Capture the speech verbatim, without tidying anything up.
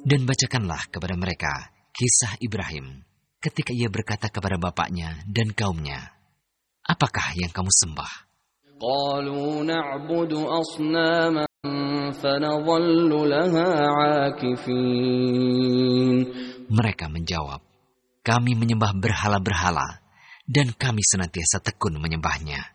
Dan bacakanlah kepada mereka kisah Ibrahim ketika ia berkata kepada bapaknya dan kaumnya, "Apakah yang kamu sembah?" قالوا نعبد أصناما فنظل لها عاكفين. Mereka menjawab, "Kami menyembah berhala-berhala dan kami senantiasa tekun menyembahnya."